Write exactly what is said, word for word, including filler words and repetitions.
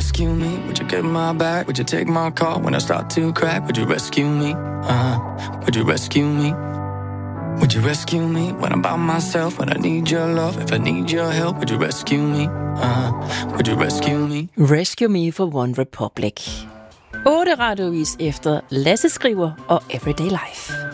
rescue me? Would you get my back? Would you take my call when I start to crack? Would you rescue me? Uh, would you rescue me? Would you rescue me when I'm by myself? When I need your love, if I need your help, would you rescue me? Uh, would you rescue me? Rescue Me for One Republic. otte radiovis efter Lasse Skriver og Everyday Life.